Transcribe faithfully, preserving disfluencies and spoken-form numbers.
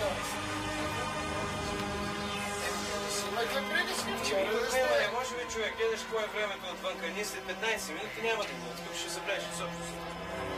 Имайте приказки вчера. Не, може би човек, гледаш кое е времето отвънка. Ние след петнайсет минути няма да го. Тук ще се влезеш в собствено.